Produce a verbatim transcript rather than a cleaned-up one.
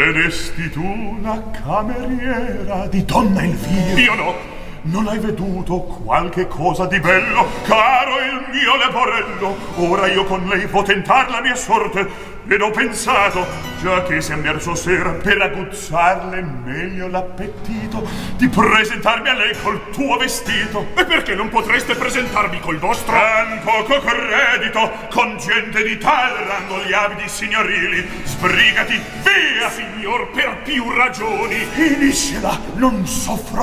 Ed esti tu la cameriera di donna Elvira? Io no. Non hai veduto qualche cosa di bello, caro il mio leporello? Ora io con lei può tentar la mia sorte, ed ho pensato, già che si è emerso sera, per aguzzarle meglio l'appetito, di presentarmi a lei col tuo vestito. E perché non potreste presentarmi col vostro? Tan poco credito, con gente di tal rango gli abiti signorili. Sbrigati, via! Signor, per più ragioni. Finiscila, non soffro